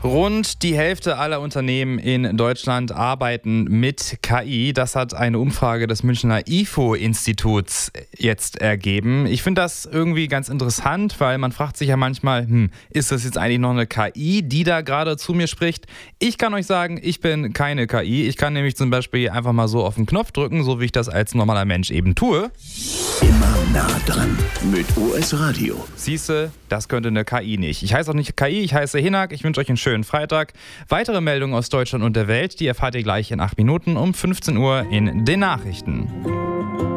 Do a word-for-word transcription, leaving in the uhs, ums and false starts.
Rund die Hälfte aller Unternehmen in Deutschland arbeiten mit K I. Das hat eine Umfrage des Münchner I F O-Instituts jetzt ergeben. Ich finde das irgendwie ganz interessant, weil man fragt sich ja manchmal, hm, ist das jetzt eigentlich noch eine K I, die da gerade zu mir spricht? Ich kann euch sagen, ich bin keine K I. Ich kann nämlich zum Beispiel einfach mal so auf den Knopf drücken, so wie ich das als normaler Mensch eben tue. Immer nah dran mit O S Radio. Siehste, das könnte eine K I nicht. Ich heiße auch nicht K I, ich heiße Hinak. Ich wünsche euch einen schönen Freitag. Weitere Meldungen aus Deutschland und der Welt, die erfahrt ihr gleich in acht Minuten um fünfzehn Uhr in den Nachrichten.